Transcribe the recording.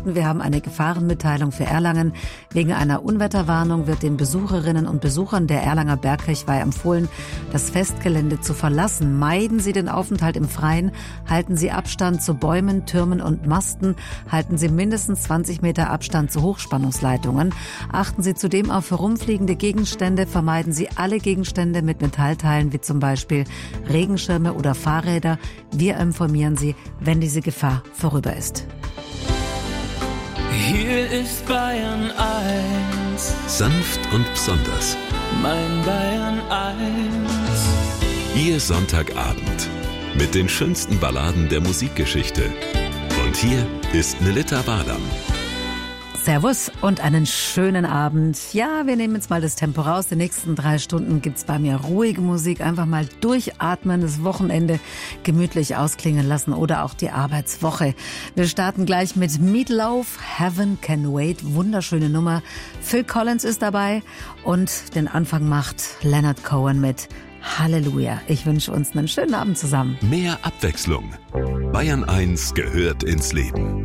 Nachrichten. Wir haben eine Gefahrenmitteilung für Erlangen. Wegen einer Unwetterwarnung wird den Besucherinnen und Besuchern der Erlanger Bergkirchweih empfohlen, das Festgelände zu verlassen. Meiden Sie den Aufenthalt im Freien, halten Sie Abstand zu Bäumen, Türmen und Masten, halten Sie mindestens 20 Meter Abstand zu Hochspannungsleitungen. Achten Sie zudem auf herumfliegende Gegenstände, vermeiden Sie alle Gegenstände mit Metallteilen, wie zum Beispiel Regenschirme oder Fahrräder. Wir informieren Sie, wenn diese Gefahr vorüber ist. Hier ist Bayern 1. Sanft und besonders. Mein Bayern 1. Ihr Sonntagabend mit den schönsten Balladen der Musikgeschichte. Und hier ist Melitta Wahlern. Servus und einen schönen Abend. Ja, wir nehmen jetzt mal das Tempo raus. Die nächsten 3 Stunden gibt's bei mir ruhige Musik. Einfach mal durchatmen, das Wochenende gemütlich ausklingen lassen oder auch die Arbeitswoche. Wir starten gleich mit Meatloaf, Heaven Can Wait. Wunderschöne Nummer. Phil Collins ist dabei und den Anfang macht Leonard Cohen mit Halleluja. Ich wünsche uns einen schönen Abend zusammen. Mehr Abwechslung. Bayern 1 gehört ins Leben.